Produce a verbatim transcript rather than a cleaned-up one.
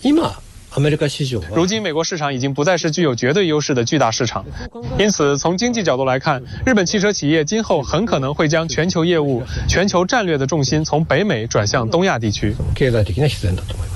如今，美国市场已经不再是具有绝对优势的巨大市场，因此，从经济角度来看，日本汽车企业今后很可能会将全球业务、全球战略的重心从北美转向东亚地区。